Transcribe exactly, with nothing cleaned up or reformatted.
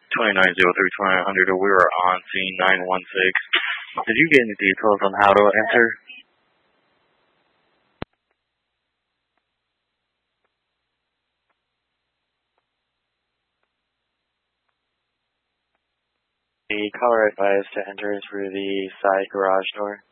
twenty-nine oh three, twenty-nine hundred, we were on scene nine one six. Did you get any details on how to enter? The caller advised to enter through the side garage door.